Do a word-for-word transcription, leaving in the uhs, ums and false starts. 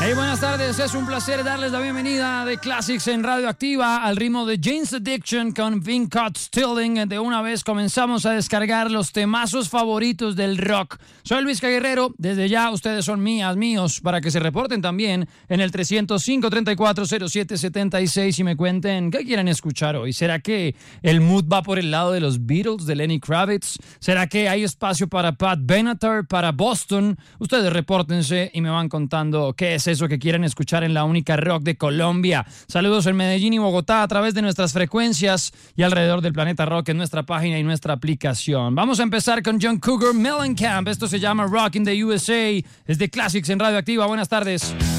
Hey, buenas tardes, es un placer darles la bienvenida de Classics en Radioactiva al ritmo de Jane's Addiction con Vin Caught Stealing. De una vez comenzamos a descargar los temazos favoritos del rock. Soy Luis Guerrero, desde ya ustedes son mías, míos, para que se reporten también en el tres cero cinco, treinta y cuatro, cero siete setenta y seis y me cuenten qué quieren escuchar hoy. ¿Será que el mood va por el lado de los Beatles, de Lenny Kravitz? ¿Será que hay espacio para Pat Benatar, para Boston? Ustedes repórtense y me van contando qué es eso que quieren escuchar en la única rock de Colombia. Saludos en Medellín y Bogotá a través de nuestras frecuencias y alrededor del planeta rock en nuestra página y nuestra aplicación. Vamos a empezar con John Cougar Mellencamp. Esto se llama Rock in the U S A. Es de Classics en Radioactiva. Buenas tardes.